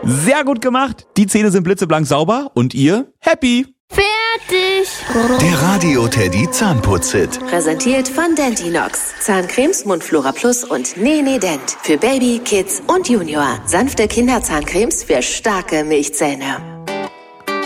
Sehr gut gemacht. Die Zähne sind blitzeblank sauber und ihr happy. Fertig. Der Radio Teddy Zahnputz-Hit. Präsentiert von Dentinox. Zahncremes, Mundflora Plus und Nene Dent. Für Baby, Kids und Junior. Sanfte Kinderzahncremes für starke Milchzähne.